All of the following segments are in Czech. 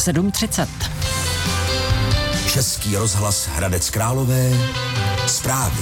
7:30. Český rozhlas Hradec Králové. Zprávy.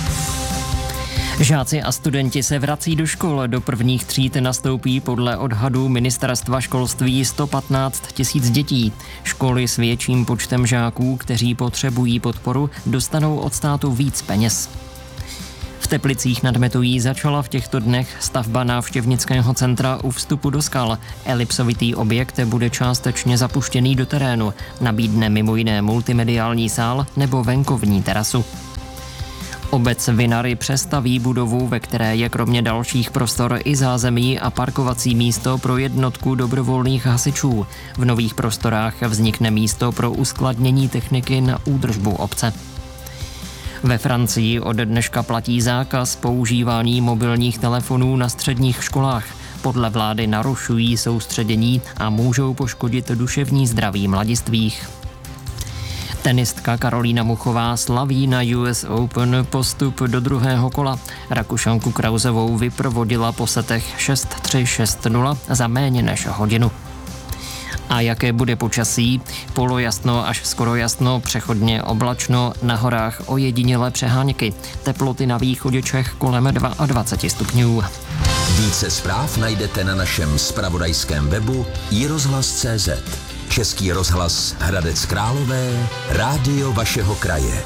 Žáci a studenti se vrací do škol. Do prvních tříd nastoupí podle odhadů Ministerstva školství 115 000 dětí. Školy s větším počtem žáků, kteří potřebují podporu, dostanou od státu víc peněz. V Teplicích nad Metují začala v těchto dnech stavba návštěvnického centra u vstupu do skal. Elipsovitý objekt bude částečně zapuštěný do terénu. Nabídne mimo jiné multimediální sál nebo venkovní terasu. Obec Vinary přestaví budovu, ve které je kromě dalších prostor i zázemí a parkovací místo pro jednotku dobrovolných hasičů. V nových prostorách vznikne místo pro uskladnění techniky na údržbu obce. Ve Francii od dneška platí zákaz používání mobilních telefonů na středních školách. Podle vlády narušují soustředění a můžou poškodit duševní zdraví mladistvých. Tenistka Karolína Muchová slaví na US Open postup do druhého kola. Rakušanku Krausovou vyprovodila po setech 6-3, 6-0 za méně než hodinu. A jaké bude počasí? Polojasno až skoro jasno, přechodně oblačno, na horách ojedinělé přeháňky. Teploty na východě Čech kolem 22 stupňů. Více zpráv najdete na našem zpravodajském webu iRozhlas.cz. Český rozhlas Hradec Králové, rádio vašeho kraje.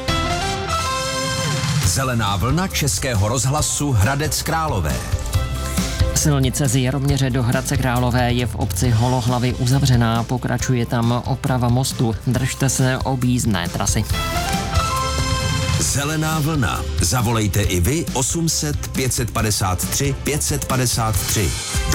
Zelená vlna Českého rozhlasu Hradec Králové. Silnice z Jaroměře do Hradce Králové je v obci Holohlavy uzavřená, pokračuje tam oprava mostu. Držte se objízdné trasy. Zelená vlna. Zavolejte i vy 800 553 553.